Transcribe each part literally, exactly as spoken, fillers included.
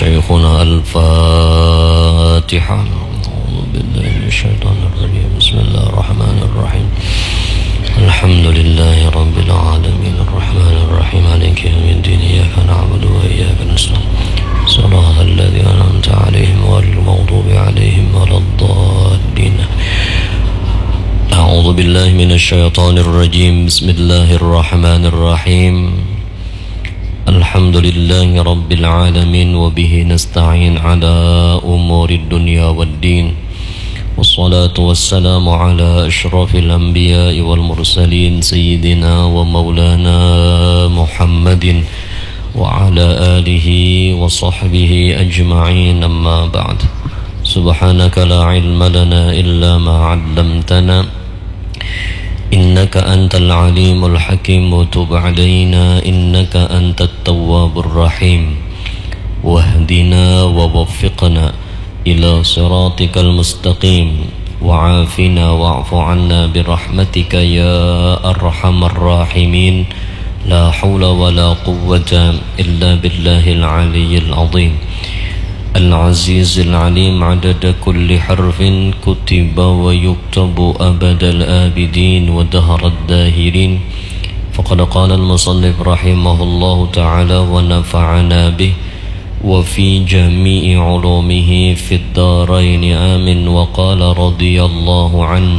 شيخنا الفاتحة. أعوذ بالله من الشيطان الرجيم. بسم الله الرحمن الرحيم. الحمد لله رب العالمين الرحمن الرحيم مالك يوم الدين إياك نعبد وإياك نستعين صراط الذين أنعمت عليهم غير المغضوب عليهم ولا الضالين. أعوذ بالله من الشيطان الرجيم. بسم الله الرحمن الرحيم. الحمد لله رب العالمين وبه نستعين على أمور الدنيا والدين والصلاة والسلام على أشرف الأنبياء والمرسلين سيدنا ومولانا محمد وعلى آله وصحبه أجمعين. أما بعد، سبحانك لا علم لنا إلا ما علمتنا إنك أنت العليم الحكيم وتب علينا إنك أنت التواب الرحيم واهدنا ووفقنا إلى صراطك المستقيم وعافنا واعف عنا برحمتك يا أرحم الراحمين. لا حول ولا قوة إلا بالله العلي العظيم العزيز العليم عدد كل حرف كتب ويكتب أبد الآبدين ودهر الداهرين. فقد قال المصنف رحمه الله تعالى ونفعنا به وفي جميع علومه في الدارين آمين. وقال رضي الله عنه.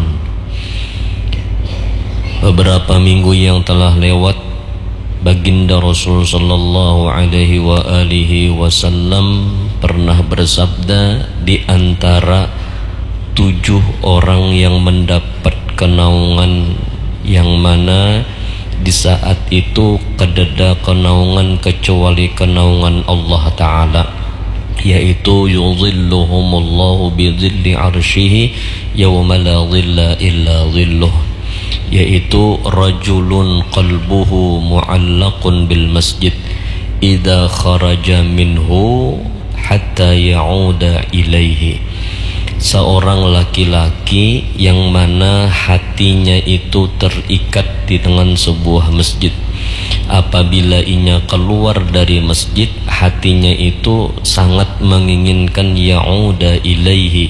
Beberapa minggu yang telah lewat, Baginda Rasul sallallahu alaihi wa alihi wasallam pernah bersabda, di antara tujuh orang yang mendapat kenaungan yang mana di saat itu kededa kenaungan kecuali kenaungan Allah Ta'ala, yaitu yuzilluhumullahu bizilli arsyihi yawma la zilla illa zilluh, yaitu rajulun qalbuhu mu'allaqun bil masjid idza kharaja minhu hatta ya'uda ilaihi. Seorang laki-laki yang mana hatinya itu terikat di dengan sebuah masjid, apabila ianya keluar dari masjid hatinya itu sangat menginginkan ya'uda ilaihi.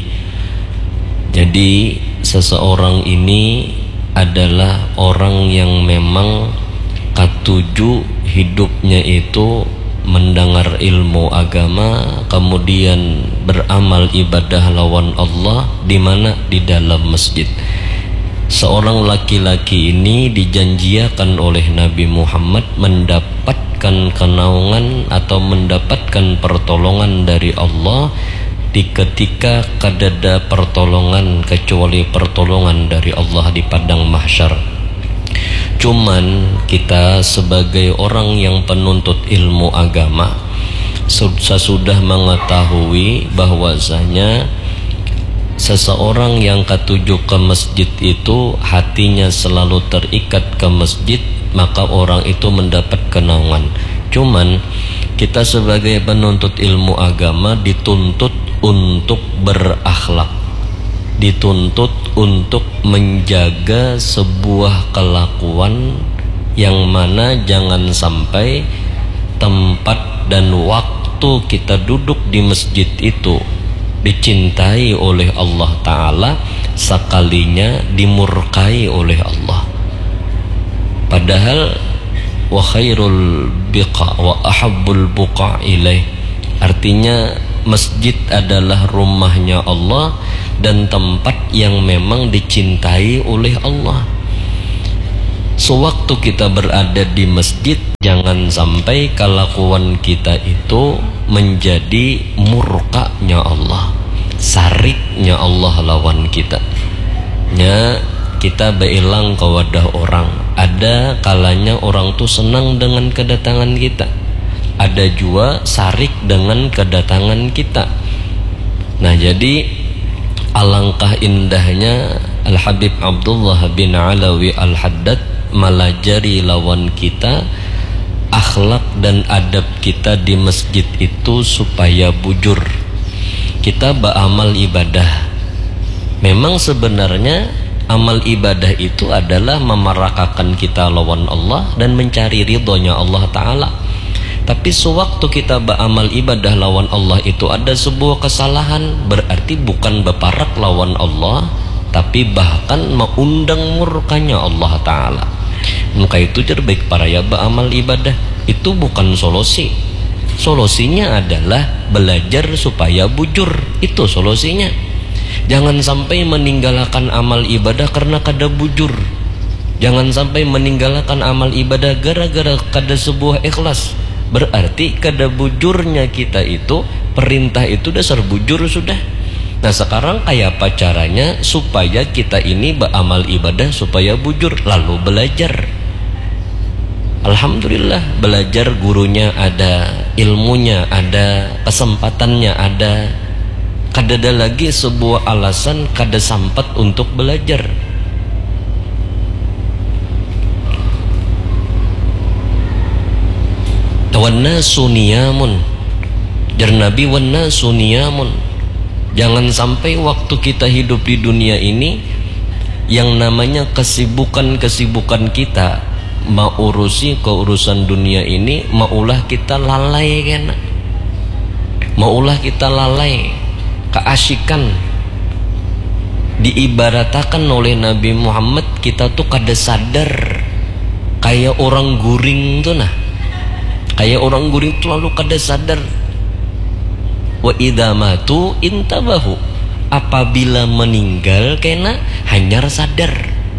Jadi seseorang ini adalah orang yang memang ketujuh hidupnya itu mendengar ilmu agama, kemudian beramal ibadah lawan Allah, di mana di dalam masjid. Seorang laki-laki ini dijanjiakan oleh Nabi Muhammad mendapatkan kenaungan atau mendapatkan pertolongan dari Allah di ketika kadada pertolongan kecuali pertolongan dari Allah di padang mahsyar. Cuman kita sebagai orang yang penuntut ilmu agama sesudah mengetahui bahwasanya seseorang yang ketujuh ke masjid itu hatinya selalu terikat ke masjid, maka orang itu mendapat kenaungan. Cuman kita sebagai penuntut ilmu agama dituntut untuk berakhlak, dituntut untuk menjaga sebuah kelakuan yang mana jangan sampai tempat dan waktu kita duduk di masjid itu dicintai oleh Allah Ta'ala, sekalinya dimurkai oleh Allah. Padahal wa khairul biqa wa ahabbul buqa ilaih, artinya masjid adalah rumahnya Allah dan tempat yang memang dicintai oleh Allah. Sewaktu kita berada di masjid, jangan sampai kelakuan kita itu menjadi murkanya Allah, sariknya Allah lawan kita. Ya, kita beilang ke wadah orang. Ada kalanya orang tuh senang dengan kedatangan kita, ada juga sarik dengan kedatangan kita. Nah, jadi alangkah indahnya Al-Habib Abdullah bin Alawi Al-Haddad melajari lawan kita akhlak dan adab kita di masjid itu supaya bujur kita beramal ibadah. Memang sebenarnya amal ibadah itu adalah memarakakan kita lawan Allah dan mencari ridhonya Allah Ta'ala. Tapi sewaktu kita beramal ibadah lawan Allah itu ada sebuah kesalahan, berarti bukan berparak lawan Allah, tapi bahkan mengundang murkanya Allah Ta'ala. Maka itu terbaik para ya beramal ibadah itu bukan solusi. Solusinya adalah belajar supaya bujur. Itu solusinya. Jangan sampai meninggalkan amal ibadah karena kada bujur. Jangan sampai meninggalkan amal ibadah gara-gara kada sebuah ikhlas. Berarti kada bujurnya kita itu, perintah itu dasar bujur sudah. Nah sekarang kayak apa caranya supaya kita ini beramal ibadah supaya bujur? Lalu belajar. Alhamdulillah belajar, gurunya ada, ilmunya ada, kesempatannya ada. Kada ada lagi sebuah alasan kada sampat untuk belajar. Wana suniyamun, jar Nabi, wana suniyamun. Jangan sampai waktu kita hidup di dunia ini yang namanya kesibukan-kesibukan kita mau urusi keurusan dunia ini, maulah kita lalai kena, maulah kita lalai keasikan. Diibaratakan oleh Nabi Muhammad kita tuh kada sadar kayak orang guring tuh nah. Kayak orang guring terlalu kada sadar. Wa idza matu intabahu, apabila meninggal kena hanyar sadar.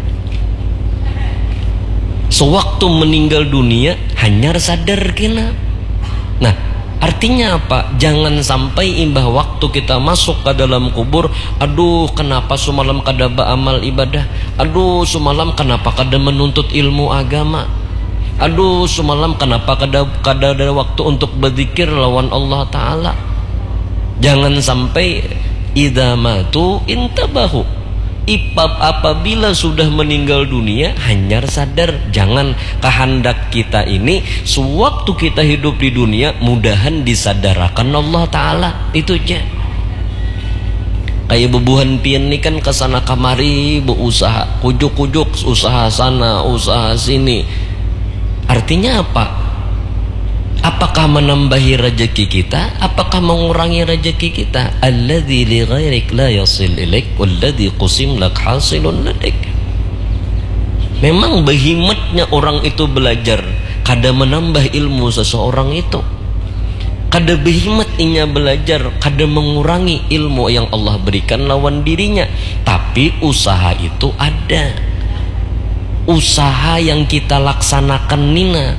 Sewaktu meninggal dunia hanyar sadar kena. Nah artinya apa? Jangan sampai imbah waktu kita masuk ke dalam kubur, aduh kenapa semalam kada beramal ibadah, aduh semalam kenapa kada menuntut ilmu agama, aduh semalam kenapa kada, kada ada waktu untuk berzikir lawan Allah Ta'ala. Jangan sampai idza matu intabahu, ipab apabila sudah meninggal dunia hanyar sadar. Jangan kehendak kita ini sewaktu kita hidup di dunia mudahan disadarakan Allah Ta'ala. Itu aja. Kayak bebuhan pian ini kan kesana kamari berusaha, kujuk-kujuk usaha sana usaha sini. Artinya apa? Apakah menambahi rezeki kita? Apakah mengurangi rezeki kita? Alladzi li ghairik la yasil ilaik walladzi qusim lak hasilun ladik. Memang behimatnya orang itu belajar kada menambah ilmu seseorang itu. Kada behimat inya belajar kada mengurangi ilmu yang Allah berikan lawan dirinya. Tapi usaha itu ada. Usaha yang kita laksanakan nina.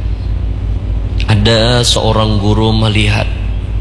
Ada seorang guru melihat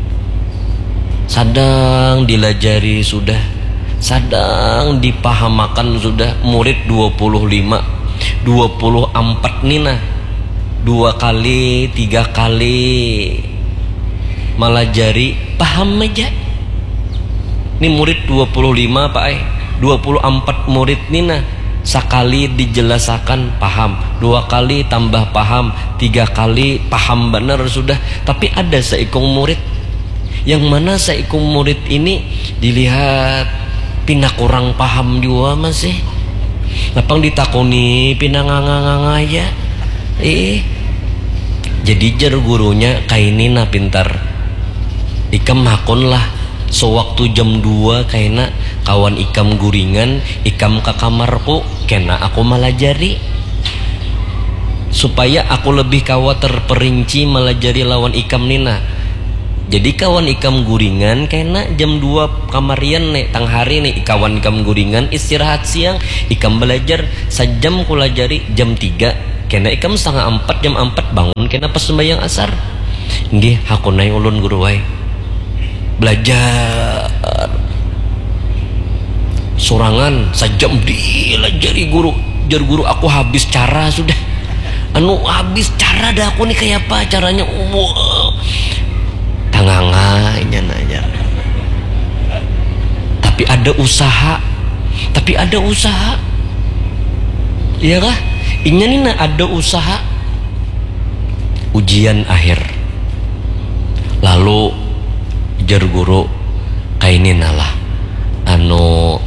sadang dilajari sudah, sadang dipahamakan sudah, murid dua puluh lima, dua puluh empat nina, dua kali tiga kali melajari paham aja. Ini murid dua puluh lima pak eh dua puluh empat murid nina, sekali dijelaskan paham, dua kali tambah paham, tiga kali paham benar sudah. Tapi ada seikung murid yang mana seikung murid ini dilihat pina kurang paham juga masih. Lapang ditakuni pina nganga-nganga aja. Eh, jadi jar gurunya kainina pintar. Ikam hakun lah. Sewaktu jam dua kaina kawan ikam guringan, ikam ke kamarku kena aku melajari supaya aku lebih kawa terperinci melajari lawan ikam nina. Jadi kawan ikam guringan kena jam dua kamarian nih tang hari nih kawan ikam guringan istirahat siang, ikam belajar sejam kulajari jam tiga kena ikam setengah empat jam empat bangun kena pas sembahyang asar. Nggih hakunai ulun guru wae belajar sorangan sejam dilajari guru. Jar guru aku habis cara sudah, anu habis cara dah aku nih kayak apa caranya. Wow tanganga nanya. Tapi ada usaha, tapi ada usaha, iya kah? Inya nih ada usaha. Ujian akhir, lalu jar guru kainin lah anu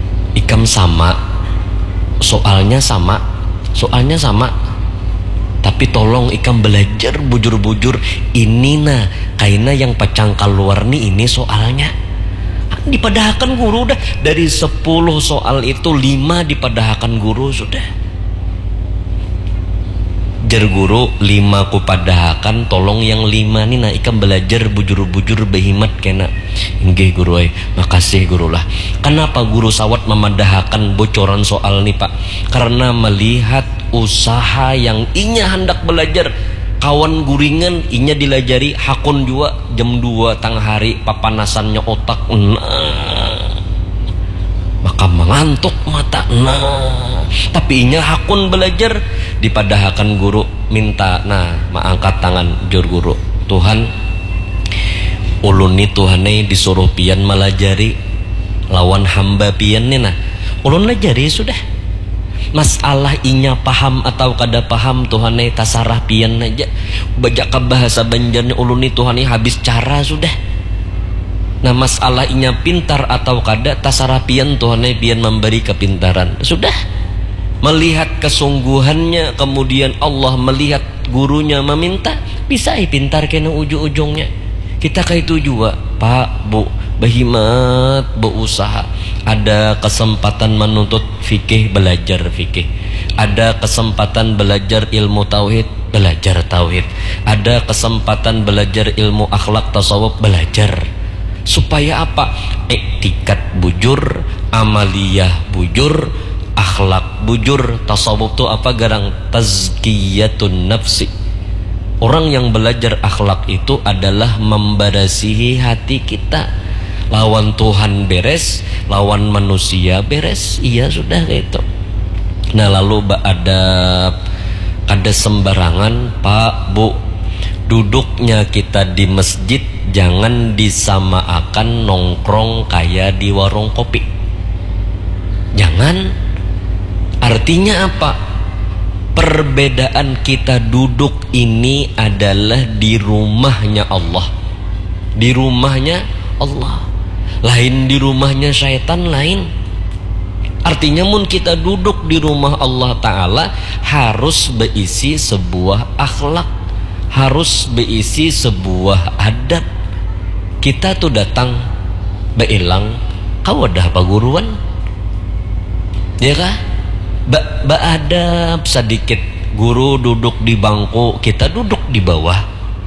ikam sama soalnya sama soalnya sama tapi Tapi tolong ikam belajar bujur-bujur ini nah kaina yang pacang keluar nih ini soalnya dipadahkan guru udah dari sepuluh soal itu lima dipadahkan guru sudah. Jar guru lima ku padahakan tolong yang lima nih nah ikam belajar bujur-bujur behimat kena. Nggih guru ay, makasih guru lah. Kenapa guru sawat memadahakan bocoran soal nih Pak? Karena melihat usaha yang inya hendak belajar kawan guringan inya dilajari hakun juga jam dua tang hari papanasannya otak nah maka mengantuk mata nah tapi inya hakun belajar dipadahkan guru minta nah maangkat tangan jur guru Tuhan ulun nih Tuhane disuruh pian melajari lawan hamba pian nih nah ulun lajari sudah masalah inya paham atau kada paham Tuhane tasarah pian aja baca ke bahasa Banjarnya ulun nih Tuhane habis cara sudah. Nah masalah inya pintar atau kada tasarah pian Tuhane pian memberi kepintaran sudah. Melihat kesungguhannya kemudian Allah melihat gurunya meminta bisa pintar kena ujung-ujungnya. Kita kayak itu juga Pak Bu behimat berusaha. Ada kesempatan menuntut fikih belajar fikih. Ada kesempatan belajar ilmu tauhid belajar tauhid. Ada kesempatan belajar ilmu akhlak tasawuf belajar. Supaya apa? Etikat bujur, amaliyah bujur, akhlak bujur. Tasawuf itu apa garang? Tazkiyatun nafsi. Orang yang belajar akhlak itu adalah membarasihi hati kita. Lawan Tuhan beres, lawan manusia beres. Iya sudah gitu. Nah lalu ada ada sembarangan Pak Bu. Duduknya kita di masjid jangan disamakan nongkrong kayak di warung kopi. Jangan. Artinya apa? Perbedaan kita duduk ini adalah di rumahnya Allah. Di rumahnya Allah. Lain di rumahnya syaitan lain. Artinya mun kita duduk di rumah Allah Ta'ala harus berisi sebuah akhlak, harus berisi sebuah adab. Kita tuh datang beilang kau ada apa guruan ya kah ba, ba adab sedikit. Guru duduk di bangku kita duduk di bawah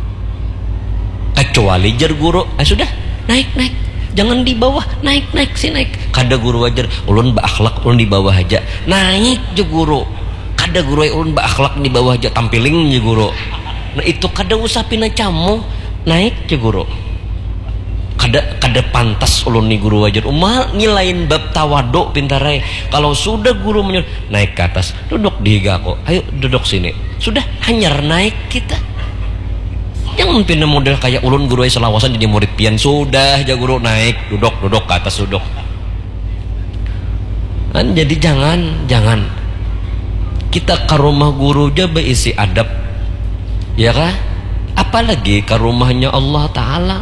kecuali jar guru ah sudah naik naik jangan di bawah naik naik si naik kada guru wajar ulun ba akhlak ulun di bawah aja naik je guru kada guru ulun ba akhlak di bawah aja tampiling je guru. Nah itu kada usah pina camu naik je guru kada kada pantas ulun ni guru wajar umal ngilain bab tawaduk pintarai. Kalau sudah guru menyuruh naik ke atas duduk di higa kok ayo duduk sini sudah hanyar naik kita. Jangan pindah model kayak ulun guru ay selawasan jadi murid pian sudah aja guru naik duduk duduk ke atas duduk kan. Jadi jangan jangan kita ke rumah guru aja berisi adab ya kah apalagi ke rumahnya Allah Ta'ala.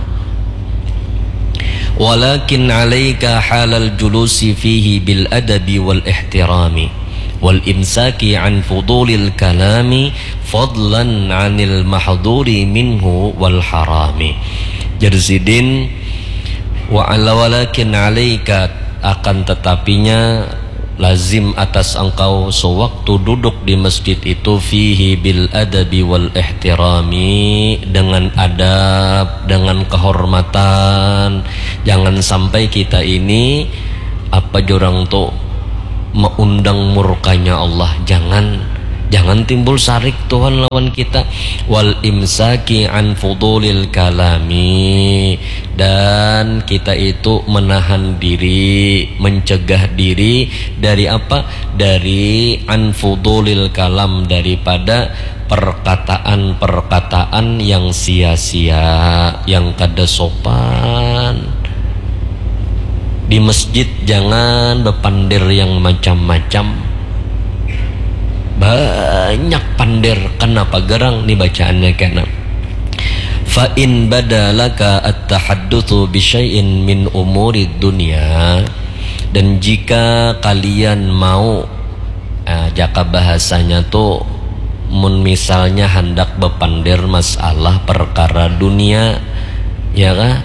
Walakin alaika halal julusi fihi bil adabi wal ihtirami wal imsaki an fudulil kalami fadlan anil mahduri minhu wal harami. Jarzidin wa ala walakin alaika akan tetapinya lazim atas engkau sewaktu duduk di masjid itu fihi bil adabi wal ihtirami dengan adab dengan kehormatan. Jangan sampai kita ini apa jorang tuh mengundang murkanya Allah. Jangan jangan timbul sarik Tuhan lawan kita. Wal imsaki an fudulil kalami dan kita itu menahan diri mencegah diri dari apa? Dari an fudulil kalam daripada perkataan-perkataan yang sia-sia yang kada sopan. Di masjid jangan bepandir yang macam-macam. Banyak pandir. Kenapa gerang nih bacaannya kena? Fa in badalaka at-tahaddutsu bi syai'in min umuri dunya. Dan jika kalian mau eh, jaka bahasanya tuh mun misalnya hendak bepandir masalah perkara dunia, ya kah?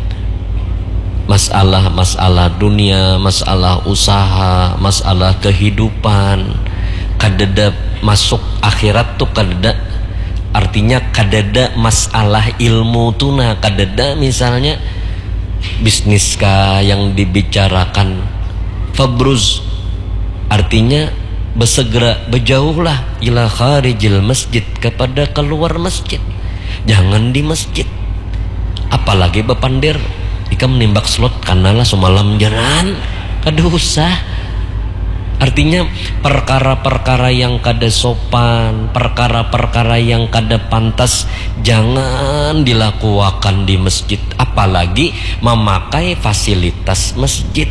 Masalah-masalah dunia, masalah usaha, masalah kehidupan, kadeda masuk akhirat tuh kadeda, artinya kadeda masalah ilmu tuna, kadeda misalnya bisnis kah yang dibicarakan, fabruz, artinya bersegera berjauhlah ila kharijil masjid, kepada keluar masjid, jangan di masjid, apalagi bepandir ika menimbak slot karena lah semalam jalan kadosa. Artinya perkara-perkara yang kada sopan, perkara-perkara yang kada pantas jangan dilakukan di masjid, apalagi memakai fasilitas masjid.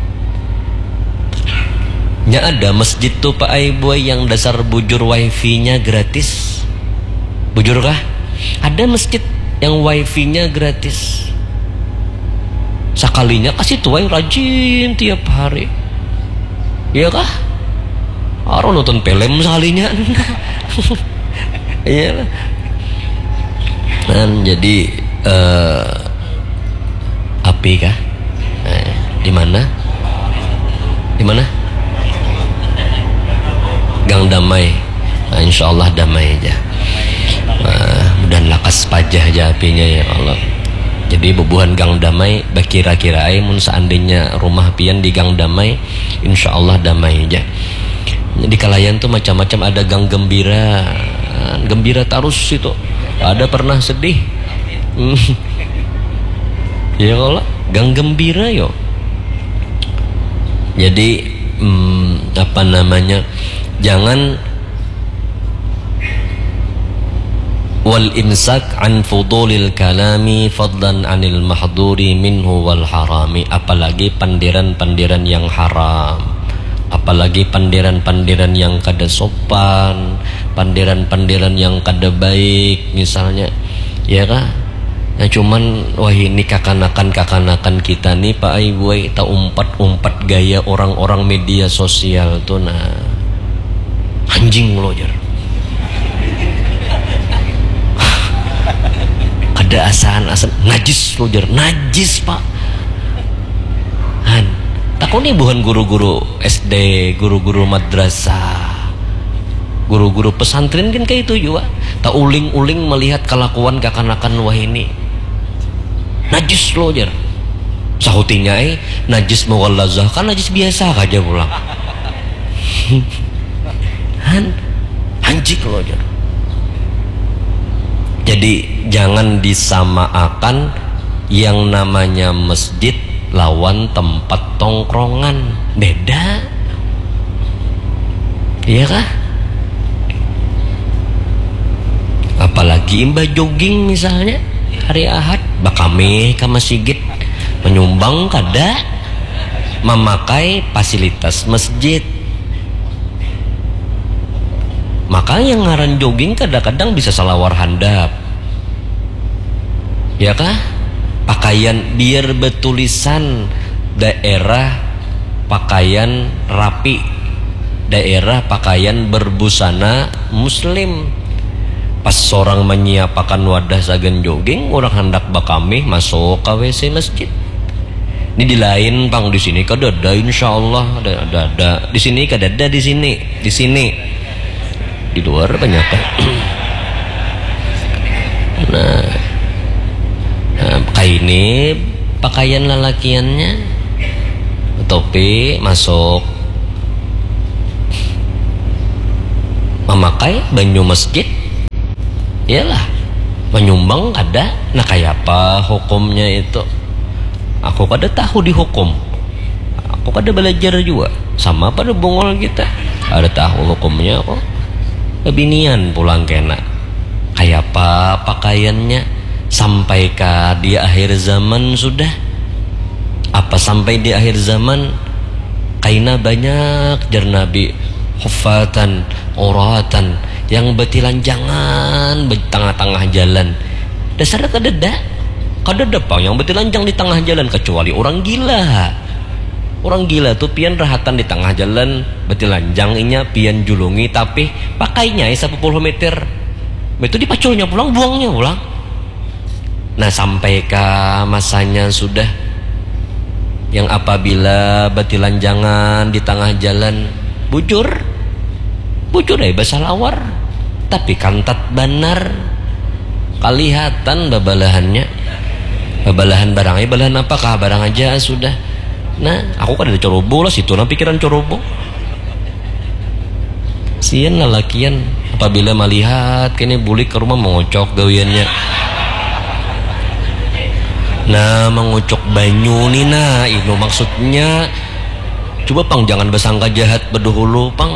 Nya ada masjid tuh Pak Aiboy yang dasar bujur wifi-nya gratis. Bujur kah? Ada masjid yang wifi-nya gratis. Sekalinya kasih tuai rajin tiap hari, iya kah? Orang nonton film sekalinya. Iya lah. Dan jadi uh, api kah? Eh, di mana? Di mana? Gang Damai. Nah, insya Allah damai aja. Uh, dan lakas pajah aja apinya ya Allah. Jadi bubuhan Gang Damai bakira-kira mun seandainya rumah pian di Gang Damai, insya Allah damai aja. Di kalayan tuh macam-macam, ada Gang Gembira, gembira terus itu. Ada pernah sedih. Ya Allah, Gang Gembira yo. Jadi hmm, apa namanya? Jangan wal imsak an fudulil kalami fadlan anil mahduri minhu wal harami, apalagi pandiran-pandiran yang haram, apalagi pandiran-pandiran yang kada sopan, pandiran-pandiran yang kada baik misalnya, ya kah? Ya cuman wah ini kakanakan-kakanakan kita nih Pak Aiboy, tak umpat-umpat gaya orang-orang media sosial tuh, nah anjing lo jar. Ada asan-asan najis lojer, najis Pak Han. Takut nih bukan guru-guru S D, guru-guru madrasah, guru-guru pesantren kan kayak itu juga. Tak uling-uling melihat kelakuan kakanakan wah ini najis lojer. Sahutinya eh najis mughallazah, kan najis biasa aja pulang. Han anjing lojer. Jadi jangan disamakan yang namanya masjid lawan tempat tongkrongan, beda, iya kah? Apalagi imba jogging misalnya hari Ahad, bakame ke masjid menyumbang kada memakai fasilitas masjid. Maka yang ngaran jogging kadang-kadang bisa salawar handap, ya kah? Pakaian biar bertulisan daerah pakaian rapi, daerah pakaian berbusana muslim. Pas seorang menyiapkan wadah sagan jogging, orang hendak bakami masuk ke W C masjid. Ini di lain pang di sini kadada, insya Allah ada ada, ada. Di sini kadada, di sini di sini di luar banyak kan. Nah, nah kayak ini pakaian lelakiannya, topi masuk, memakai banyu masjid, iyalah menyumbang kada. Nah kayak apa hukumnya itu? Aku kada tahu di hukum, aku kada belajar juga, sama pada bongol kita ada tahu hukumnya kok. Kebinian pulang kena kayak apa pakaiannya, sampai ke di akhir zaman sudah apa, sampai di akhir zaman kaina banyak jar Nabi hufatan uratan yang betilanjangan di tengah-tengah jalan. Dasarnya kadeda kadeda pang yang betilanjang di tengah jalan kecuali orang gila. Orang gila tuh pian rahatan di tengah jalan, beti lanjang inya pian julungi tapi pakainya sepuluh puluh meter. Itu dipaculnya pulang, buangnya pulang. Nah sampai ke masanya sudah yang apabila beti lanjangan di tengah jalan bujur, bujur ya bahasa lawar, tapi kantat banar, kalihatan babalahannya, babalahan barangnya, balahan apakah barang aja sudah. Nah aku kan ada corobo lah situ, nah pikiran corobo sian lalakian apabila melihat kini bulik ke rumah mengocok gawiannya. Nah mengucuk banyu nih, nah itu maksudnya. Coba pang jangan bersangka jahat berduhulu pang.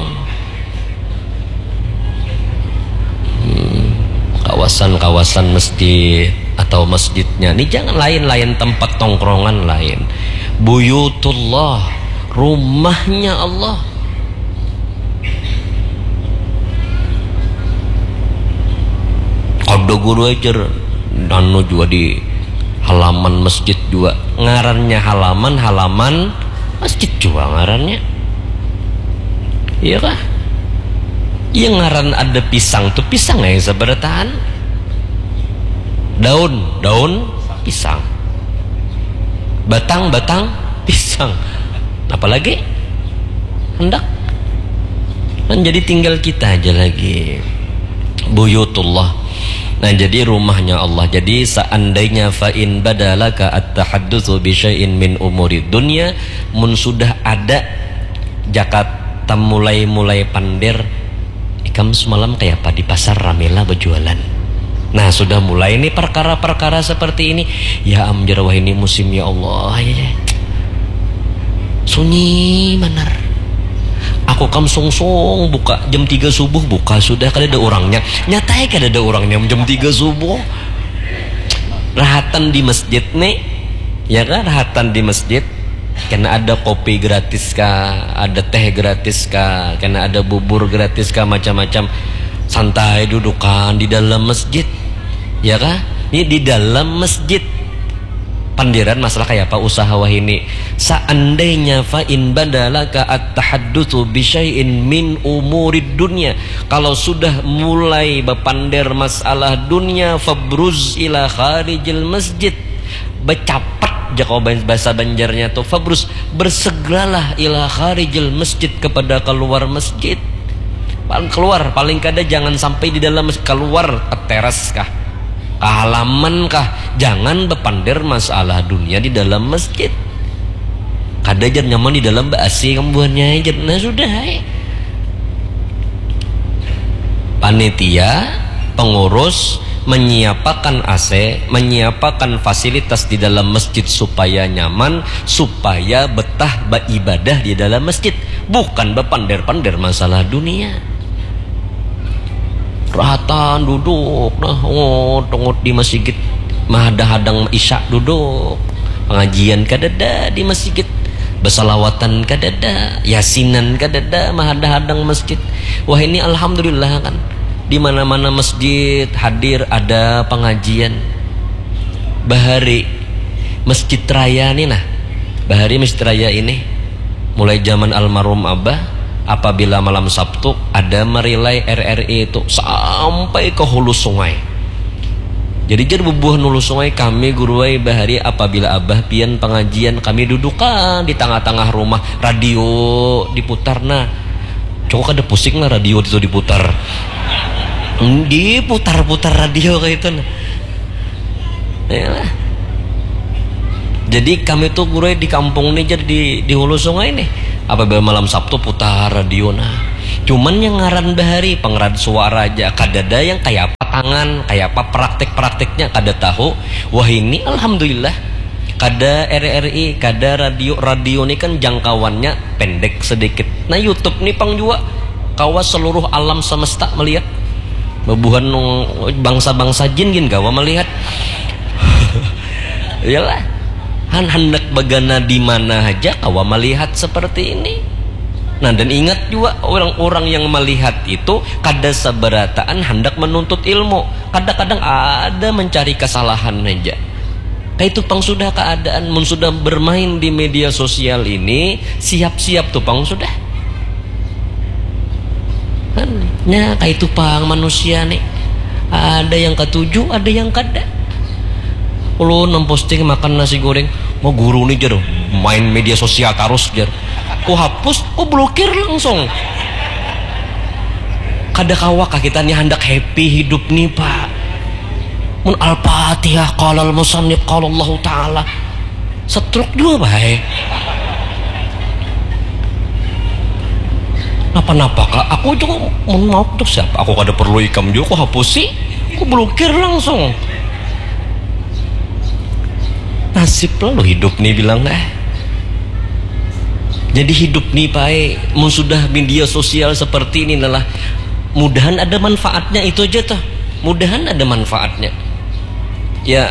hmm, kawasan-kawasan masjid atau masjidnya ini jangan lain-lain tempat tongkrongan lain. Buyutullah, rumahnya Allah. Ada guru ajar anu juga di halaman masjid juga ngarannya halaman halaman masjid juga ngarannya, iya kah? Iya ngaran ada pisang tuh pisang yang seberatahan daun daun pisang, batang batang pisang, apalagi hendak. Dan jadi tinggal kita aja lagi. Buyutullah. Nah jadi rumahnya Allah. Jadi seandainya fa in badalaka at-tahaddutsu bi syai'in min umuri dunya, mun sudah ada Jakarta mulai-mulai pander ikam semalam kayak apa di pasar ramela berjualan. Nah sudah mulai ini perkara-perkara seperti ini. Ya amjar wah ini musim ya Allah ya. Sunyi manar. Aku kam song-song buka jam tiga subuh buka sudah kada ada orangnya. Nyatai kada ada orangnya jam tiga subuh. Rahatan di masjid nih. Ya kan rahatan di masjid. Karena ada kopi gratis kah, ada teh gratis kah, karena ada bubur gratis kah, macam-macam. Santai dudukan di dalam masjid. Ya kah? Ini di dalam masjid. Pandiran masalah kayak apa usaha wah ini. Seandainya fa in badalaka at-tahaddutsu bi syai'in min umurid dunya, kalau sudah mulai bepander masalah dunia, fabruz ila kharijil masjid, becapat jakau bahasa Banjarnya tuh fabruz, bersegeralah ila kharijil masjid, kepada keluar masjid. Paling keluar paling kada jangan sampai di dalam, keluar ke teras kah, ke halaman kah, jangan bepander masalah dunia di dalam masjid. Kada jangan nyaman di dalam basi kambuannya aja. Nah sudah eh. Panitia pengurus menyiapkan A C, menyiapkan fasilitas di dalam masjid supaya nyaman, supaya betah beribadah di dalam masjid, bukan bepander-pander masalah dunia. Rahatan duduk nah ngot-ngot di masjid, mahadang isya duduk, pengajian kadada di masjid, bersalawatan kadada, yasinan kadada, mahadang masjid. Wah ini alhamdulillah kan, di mana-mana masjid hadir ada pengajian. Bahari Masjid Raya nih nah, Bahari Masjid Raya ini mulai zaman almarhum Abah, apabila malam Sabtu ada merilai R R I itu sampai ke hulu sungai. Jadi jadi bubuh hulu sungai kami guruai Bahari, apabila Abah pian pengajian kami dudukan di tengah-tengah rumah, radio diputar. Nah cowok ada pusing lah radio itu diputar, diputar-putar radio kayak itu nah. Yalah. Jadi kami tuh guruai di kampung nih, jadi di, di hulu sungai nih, apabila malam Sabtu putar radio. Nah cuman yang ngaran Bahari pengeran suara aja, kadada yang kayak apa tangan, kayak apa praktek-prakteknya kada tahu. Wah ini alhamdulillah kada R R I, kada radio. Radio ini kan jangkauannya pendek sedikit. Nah YouTube nih pang juga kawas seluruh alam semesta melihat, bebuhan bangsa-bangsa jin gin gawa melihat. Iyalah, han hendak bagana di mana aja kawa melihat seperti ini. Nah dan ingat juga orang-orang yang melihat itu kada seberataan hendak menuntut ilmu, kadang-kadang ada mencari kesalahan aja. Kayak tupang sudah keadaan mun sudah bermain di media sosial ini, siap-siap tupang sudah. Kan nya kayak tupang manusia nih. Ada yang ketujuh, ada yang kada. Ulun memposting makan nasi goreng, mau guru nih jar, main media sosial terus jar. Ku hapus, ku blokir langsung. Kada kawak kita nih hendak happy hidup nih Pak. Mun Al-Fatihah qala al-musannif qala Allah Ta'ala setruk juga baik. Napa-napa kak aku juga mun mau tuh siapa aku kada perlu ikam juga aku hapus sih aku blokir langsung. Nasib lalu hidup nih bilang eh jadi hidup nih Pak mun sudah media sosial seperti ini adalah mudahan ada manfaatnya itu aja tuh, mudahan ada manfaatnya. Ya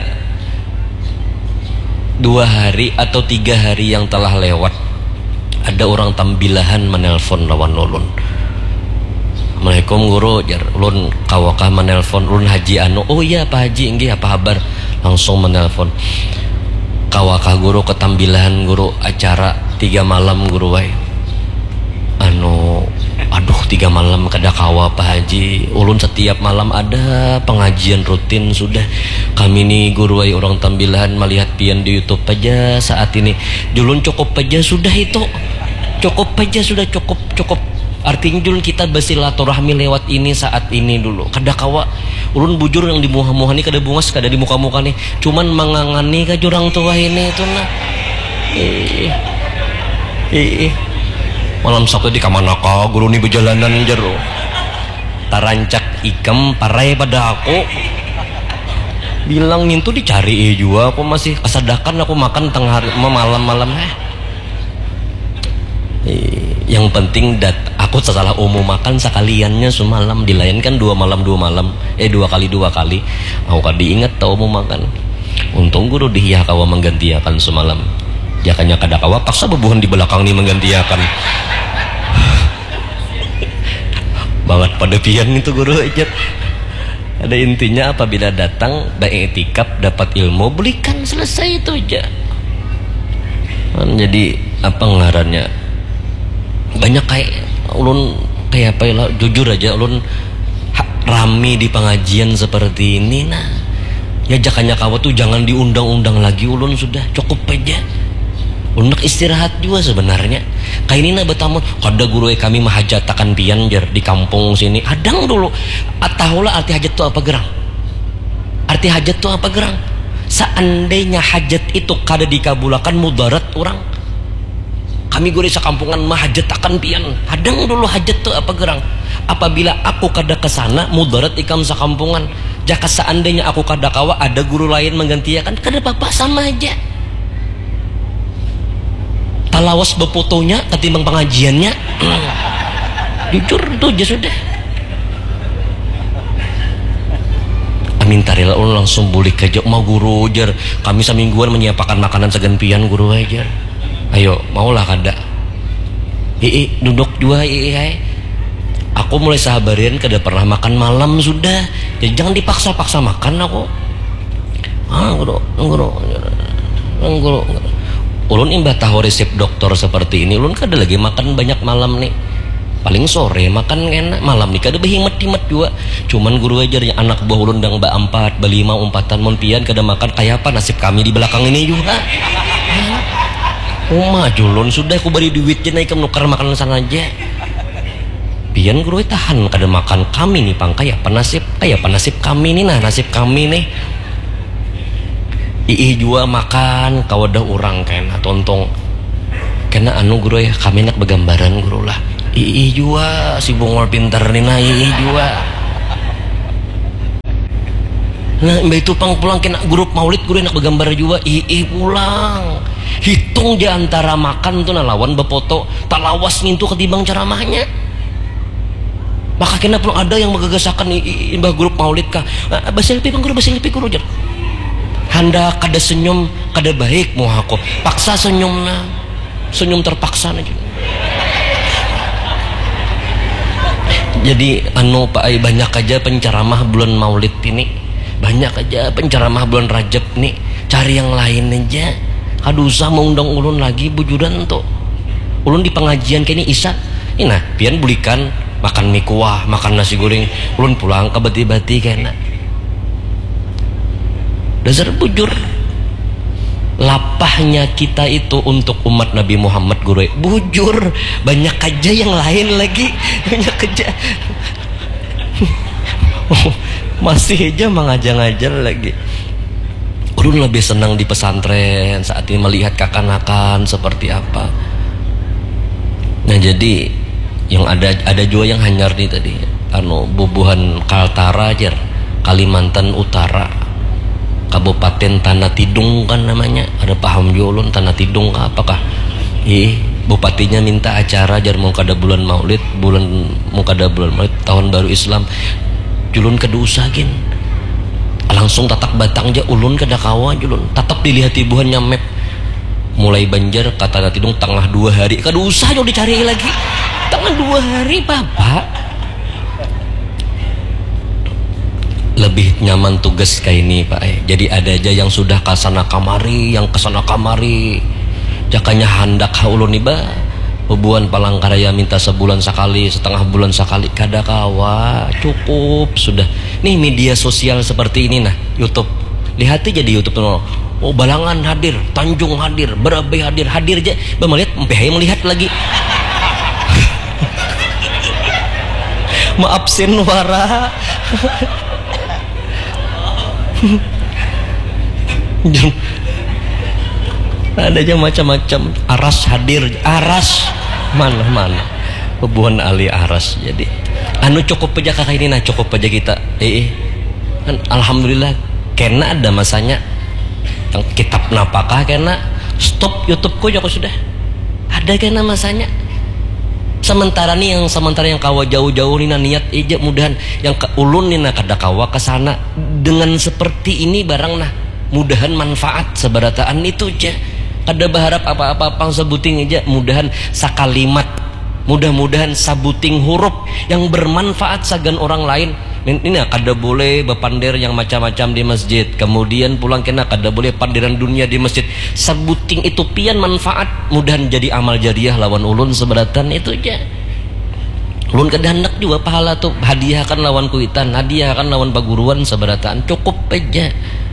dua hari atau tiga hari yang telah lewat ada orang tambilahan menelpon lawan ulun. Assalamualaikum guru, jar ulun kawakah menelpon ulun Haji anu. Oh iya Pak Haji, nggih apa kabar? Langsung menelpon. Kawakah guru ketambilahan guru acara tiga malam guru wae. Anu aduh tiga malam kada kawa Pak Haji, ulun setiap malam ada pengajian rutin sudah. Kami nih guru wae orang tambilahan melihat pian di YouTube aja saat ini. Julun cukup aja sudah itu. Cukup aja sudah cukup cukup. Artinya julun kita bersilaturahmi lewat ini saat ini dulu. Kada kawa ulun bujur yang di muha-muha nih kada bungas kada di muka-muka nih. Cuman mangangani ka jurang tua ini itu nah. Eh. Eh. Malam Sabtu di kamana ka guru nih berjalanan jero. Tarancak ikam parai pada aku. Bilang itu dicari juga aku masih kesadakan aku makan tengah hari malam-malam eh. Yang penting dat aku setelah umum makan sekaliannya semalam dilayankan dua malam dua malam eh dua kali dua kali aku kan diingat tau umum makan. Untung guru dihiyah kawa menggantiakan semalam jakanya kada kawa paksa bebuhan di belakang nih menggantiakan banget pada pian itu guru aja. Ada intinya apabila datang beretikaf dapat ilmu belikan selesai itu aja. Jadi apa ngarannya banyak kayak ulun kayak apa ya jujur aja ulun rame di pengajian seperti ini nah ya jakanya kawa tuh jangan diundang-undang lagi ulun sudah cukup aja. Untuk istirahat juga sebenarnya. Kayak ini nah betamun kada guru kami mahajatakan pian jar di kampung sini. Adang dulu. Atahulah arti hajat itu apa gerang? Arti hajat itu apa gerang? Seandainya hajat itu kada dikabulakan mudarat orang. Kami guru sekampungan mahajatakan pian. Adang dulu hajat itu apa gerang? Apabila aku kada kesana mudarat ikam sekampungan. Jika seandainya aku kada kawa ada guru lain menggantikan kada apa-apa sama aja. Talawas befotonya ketimbang pengajiannya jujur itu aja sudah. Amin tarila ulun langsung bulik aja mau guru jar kami samingguan menyiapkan makanan segan pian guru aja. Ayo maulah kada ii duduk juga ii aku mulai sahabarian kada pernah makan malam sudah jadi jangan dipaksa-paksa makan aku ah guru guru guru ulun imbah tahu resep dokter seperti ini ulun kada lagi makan banyak malam nih paling sore makan enak malam nih kada behimet-himet juga cuman guru ajarnya anak buah ulun dang ba empat ba lima umpatan mon pian kada makan kayak apa nasib kami di belakang ini juga Uma julun sudah aku beri duit je naik menukar makan sana aja pian guru tahan kada makan kami nih pang kayak apa nasib kayak apa nasib kami nih nah nasib kami nih ii juga makan kawadah orang kena tontong kena anu guru ya kami nak begambaran guru lah ii juga si bongol pinter nih nah ii juga nah mbak itu pang pulang kena grup maulid guru nak begambar juga ii pulang hitung di antara makan tuh nah lawan befoto tak lawas ngintu ketimbang ceramahnya maka kena pulang ada yang megagasakan ii mbak grup maulid kah basilpi pang guru basilpi guru jar Handa kada senyum kada baik mau aku paksa senyum nah senyum terpaksa aja. Jadi anu Pak banyak aja penceramah bulan Maulid ini banyak aja penceramah bulan Rajab nih cari yang lain aja. Kadu usah mau undang ulun lagi bujuran tuh. Ulun di pengajian kini isa, ini nah pian bulikan makan mie kuah, makan nasi goreng, ulun pulang ke bati-bati kena. Dasar bujur. Lapahnya kita itu untuk umat Nabi Muhammad guru bujur, banyak aja yang lain lagi, banyak aja. Oh, masih aja mengajar-ngajar lagi. Ulun lebih senang di pesantren saat ini melihat kakanakan seperti apa. Nah jadi yang ada ada juga yang hanyar nih tadi, anu bubuhan Kaltara aja, Kalimantan Utara. Kabupaten Tanah Tidung kan namanya, ada paham julun Tanah Tidung apakah? Ih, bupatinya minta acara jar mau kada bulan Maulid, bulan mau kada bulan Maulid tahun baru Islam. Julun kada usah gin. Langsung tatak batang aja ulun kada kawa julun. Tatap dilihat ibuhannya map. Mulai Banjar ke Tanah Tidung tengah dua hari. Kada usah yo dicari lagi. Tengah dua hari, Bapak. Lebih nyaman tugas kayak ini Pak eh. Jadi ada aja yang sudah kesana kamari, yang kesana kamari jakanya handak haulun iba hubungan Palangkaraya minta sebulan sekali, setengah bulan sekali kada kawa, cukup sudah. Nih media sosial seperti ini nah, YouTube lihat aja di YouTube tuh. Oh Balangan hadir, Tanjung hadir, Berabai hadir, hadir aja melihat, sampai melihat lagi. Maafsin wara. Ada aja macam-macam. Aras hadir, Aras mana mana hubungan Ali Aras. Jadi anu cukup aja kakak ini nah, cukup aja kita eh, eh. Kan, alhamdulillah kena ada masanya yang kitab napakah kena stop YouTubeku ya sudah ada kena masanya. Sementara nih yang sementara yang kawa jauh-jauh nih nah, niat aja mudahan yang ke ulun nih nah kada kawa ke sana dengan seperti ini barang nah mudahan manfaat seberataan itu aja. Kada berharap apa-apa pang sebuting aja, mudahan sakalimat, mudah-mudahan sabuting huruf yang bermanfaat sagan orang lain. Ini nah, kada boleh bepander yang macam-macam di masjid, kemudian pulang kena kada boleh pandiran dunia di masjid. Sabuting itu pian manfaat, mudahan jadi amal jariah lawan ulun seberatan itu aja. Ulun kada hendak juga pahala tuh hadiah kan lawan kuitan, hadiah kan lawan paguruan seberatan, cukup aja.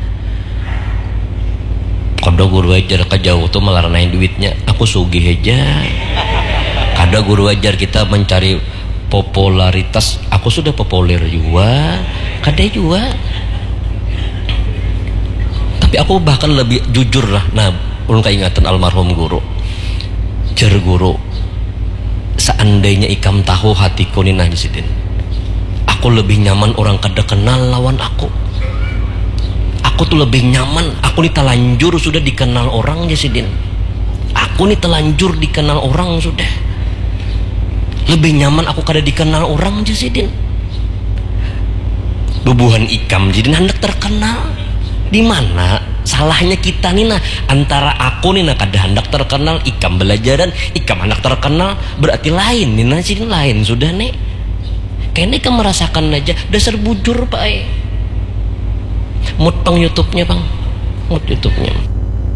Kada guru ajar ke jauh tuh melaranain duitnya, aku sugih aja. Kada guru ajar kita mencari popularitas, aku sudah populer juga, kada juga. Tapi aku bahkan lebih jujur lah. Nah, ulun keingatan almarhum guru, jar guru, seandainya ikam tahu hatiku nih nah Jasidin, aku lebih nyaman orang kada kenal lawan aku. Aku tuh lebih nyaman, aku nih telanjur sudah dikenal orang Jasidin. Aku nih telanjur dikenal orang sudah. Lebih nyaman aku kada dikenal orang Jasidin. Bubuhan ikam jadi hendak terkenal. Di mana salahnya kita nih nah antara aku nih nah kada hendak terkenal, ikam belajaran, ikam hendak terkenal berarti lain nih nah Jasidin lain sudah nih. Kayaknya ikam merasakan aja dasar bujur Pak eh. Mut pang YouTube-nya bang, mut YouTube-nya.